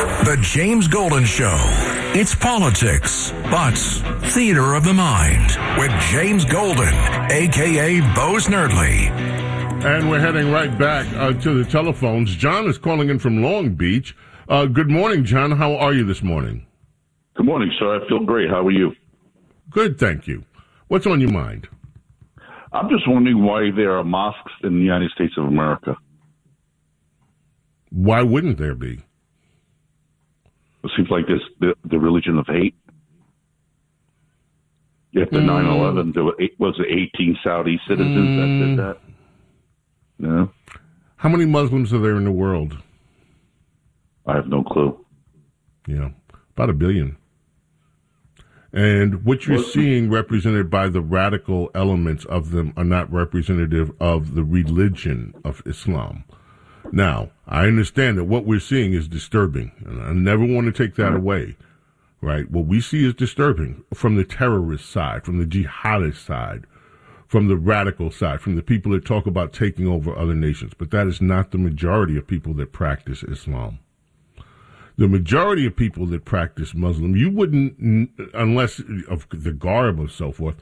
The James Golden Show. It's politics, but theater of the mind with James Golden, a.k.a. Bo Snerdley. And we're heading right back to the telephones. John is calling in from Long Beach. Good morning, John. How are you this morning? Good morning, sir. I feel great. How are you? Good, thank you. What's on your mind? I'm just wondering why there are mosques in the United States of America. Why wouldn't there be? It seems like this the religion of hate. After 9/11, there was 18 Saudi citizens that did that. No. How many Muslims are there in the world? I have no clue. Yeah, about 1 billion. And what you're seeing represented by the radical elements of them are not representative of the religion of Islam. Now, I understand that what we're seeing is disturbing, and I never want to take that away, right? What we see is disturbing from the terrorist side, from the jihadist side, from the radical side, from the people that talk about taking over other nations. But that is not the majority of people that practice Islam. The majority of people that practice Muslim, you wouldn't, unless of the garb and so forth,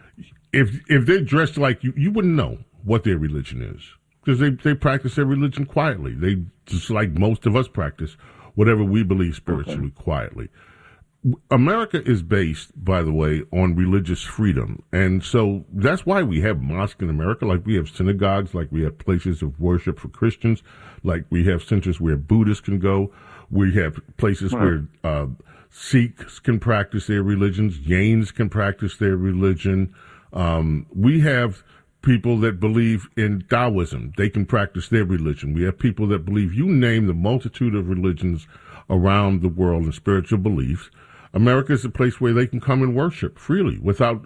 if they're dressed like you wouldn't know what their religion is. Because they practice their religion quietly. They, just like most of us practice whatever we believe spiritually quietly. America is based, by the way, on religious freedom. And so that's why we have mosques in America, like we have synagogues, like we have places of worship for Christians, like we have centers where Buddhists can go. We have places where Sikhs can practice their religions, Jains can practice their religion. We have people that believe in Taoism. They can practice their religion. We have people that believe, you name the multitude of religions around the world and spiritual beliefs. America is a place where they can come and worship freely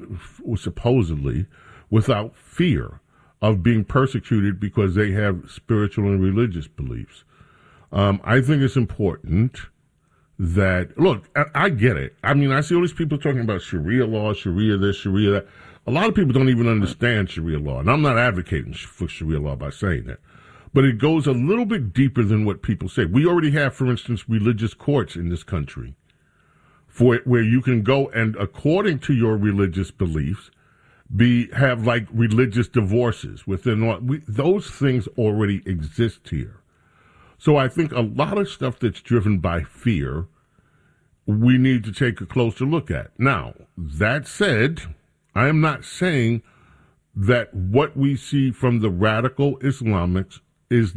supposedly without fear of being persecuted because they have spiritual and religious beliefs. I think it's important that, look, I get it. I mean, I see all these people talking about Sharia law, Sharia this, Sharia that. A lot of people don't even understand Sharia law, and I'm not advocating for Sharia law by saying that. But it goes a little bit deeper than what people say. We already have, for instance, religious courts in this country where you can go and, according to your religious beliefs, have like religious divorces within those things already exist here. So I think a lot of stuff that's driven by fear, we need to take a closer look at. Now, that said, I am not saying that what we see from the radical Islamics is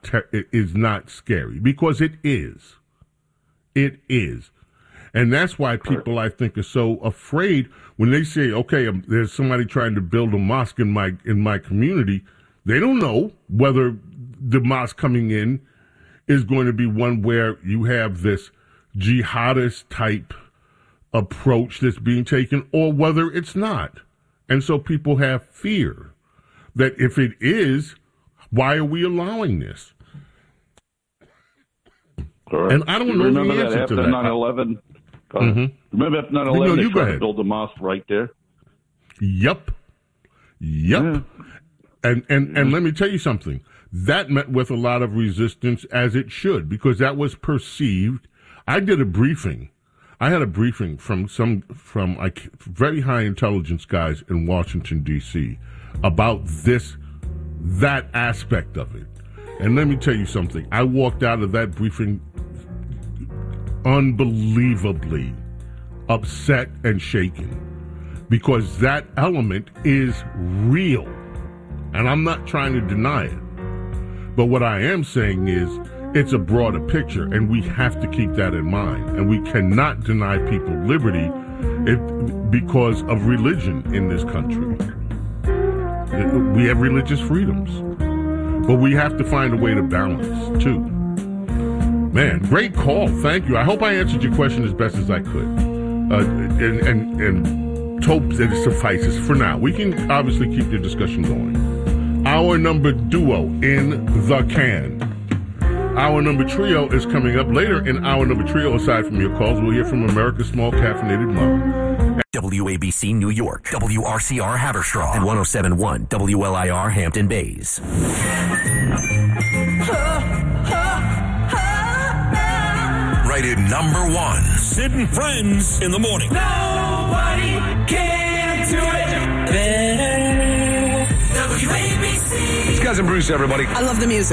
not scary, because it is. It is. And that's why people, I think, are so afraid when they say, okay, there's somebody trying to build a mosque in my community. They don't know whether the mosque coming in is going to be one where you have this jihadist type approach that's being taken, or whether it's not. And so people have fear that if it is, why are we allowing this? Correct. And I don't know the answer to that. Remember after 9/11, they tried to build a mosque right there? Yep. Yeah. And let me tell you something. That met with a lot of resistance, as it should, because that was perceived. I did a briefing. I had a briefing from very high intelligence guys in Washington, D.C. about that aspect of it. And let me tell you something. I walked out of that briefing unbelievably upset and shaken, because that element is real. And I'm not trying to deny it. But what I am saying is it's a broader picture, and we have to keep that in mind. And we cannot deny people liberty because of religion in this country. We have religious freedoms. But we have to find a way to balance, too. Man, great call. Thank you. I hope I answered your question as best as I could. And hope that it suffices for now. We can obviously keep the discussion going. Hour number duo in the can. Hour number trio is coming up later. In hour number trio, aside from your calls, we'll hear from America's small caffeinated mom. WABC New York, WRCR Haverstraw, and 107.1 WLIR Hampton Bays. decided number one. Sid and Friends in the morning. Nobody can do it better. WABC. It's Cousin Bruce, everybody. I love the music.